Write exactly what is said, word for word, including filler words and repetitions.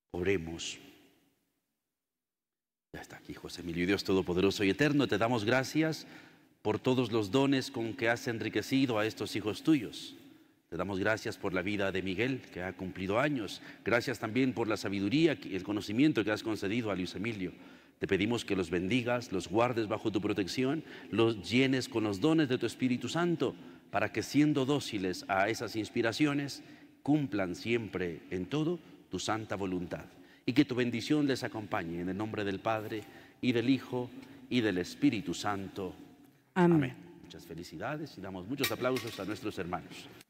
Oremos. Ya está aquí José Emilio. Dios Todopoderoso y Eterno, te damos gracias por todos los dones con que has enriquecido a estos hijos tuyos. Te damos gracias por la vida de Miguel, que ha cumplido años. Gracias también por la sabiduría y el conocimiento que has concedido a Luis Emilio. Te pedimos que los bendigas, los guardes bajo tu protección, los llenes con los dones de tu Espíritu Santo, para que siendo dóciles a esas inspiraciones, cumplan siempre en todo tu santa voluntad. Y que tu bendición les acompañe en el nombre del Padre, y del Hijo, y del Espíritu Santo. Amén. Amén. Muchas felicidades y damos muchos aplausos a nuestros hermanos.